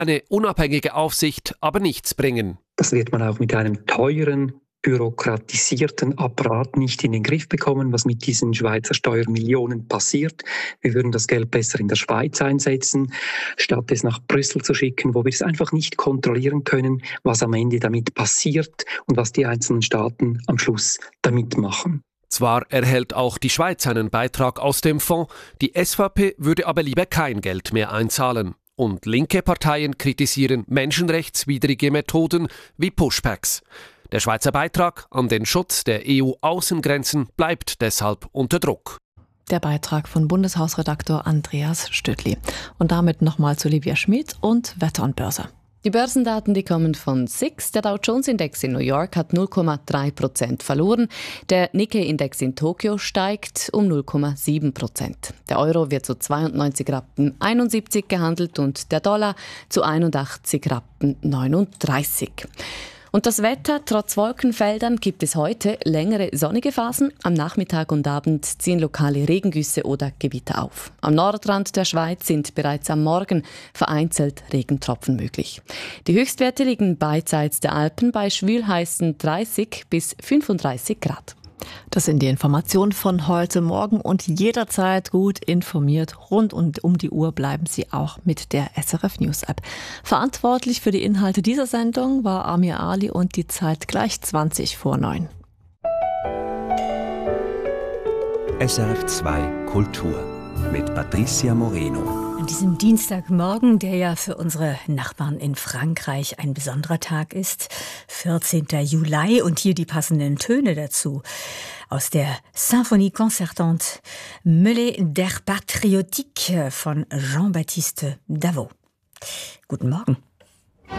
eine unabhängige Aufsicht aber nichts bringen. Das wird man auch mit einem teuren, bürokratisierten Apparat nicht in den Griff bekommen, was mit diesen Schweizer Steuermillionen passiert. Wir würden das Geld besser in der Schweiz einsetzen, statt es nach Brüssel zu schicken, wo wir es einfach nicht kontrollieren können, was am Ende damit passiert und was die einzelnen Staaten am Schluss damit machen. Zwar erhält auch die Schweiz einen Beitrag aus dem Fonds, die SVP würde aber lieber kein Geld mehr einzahlen. Und linke Parteien kritisieren menschenrechtswidrige Methoden wie Pushbacks. Der Schweizer Beitrag an den Schutz der EU-Außengrenzen bleibt deshalb unter Druck. Der Beitrag von Bundeshausredaktor Andreas Stöckli. Und damit nochmal zu Livia Schmid und Wetter und Börse. Die Börsendaten, die kommen von SIX. Der Dow Jones Index in New York hat 0,3% verloren. Der Nikkei-Index in Tokio steigt um 0,7%. Der Euro wird zu 92,71 Rappen gehandelt und der Dollar zu 81,39 Rappen. Und das Wetter, trotz Wolkenfeldern gibt es heute längere sonnige Phasen. Am Nachmittag und Abend ziehen lokale Regengüsse oder Gewitter auf. Am Nordrand der Schweiz sind bereits am Morgen vereinzelt Regentropfen möglich. Die Höchstwerte liegen beidseits der Alpen bei schwülheißen 30 bis 35 Grad. Das sind die Informationen von heute Morgen und jederzeit gut informiert. Rund und um die Uhr bleiben Sie auch mit der SRF News App. Verantwortlich für die Inhalte dieser Sendung war Amir Ali und die Zeit gleich 20 vor 9. SRF 2 Kultur mit Patricia Moreno. An diesem Dienstagmorgen, der ja für unsere Nachbarn in Frankreich ein besonderer Tag ist, 14. Juli, und hier die passenden Töne dazu. Aus der Symphonie concertante Mêlée d'air patriotique von Jean-Baptiste Davo. Guten Morgen.